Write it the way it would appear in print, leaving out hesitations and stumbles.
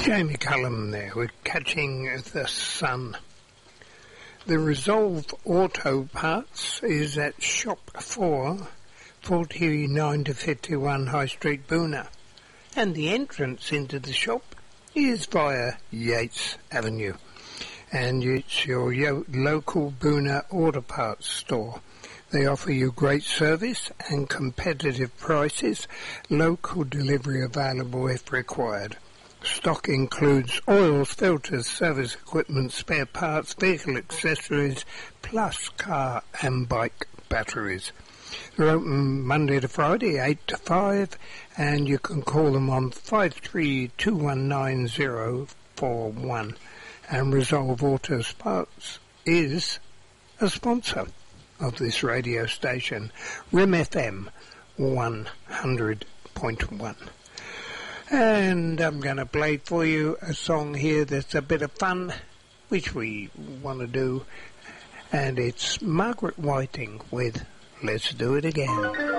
Jamie Cullum there with Catching the Sun. The Resolve Auto Parts is at Shop 4, 49 to 51 High Street, Boonah. And the entrance into the shop is via Yates Avenue. And it's your local Boonah Auto Parts store. They offer you great service and competitive prices, local delivery available if required. Stock includes oils, filters, service equipment, spare parts, vehicle accessories, plus car and bike batteries. They're open Monday to Friday, 8 to 5, and you can call them on 53219041. And Resolve Auto Parts is a sponsor of this radio station, RIM FM 100.1. And I'm going to play for you a song here that's a bit of fun, which we want to do, and it's Margaret Whiting with Let's Do It Again.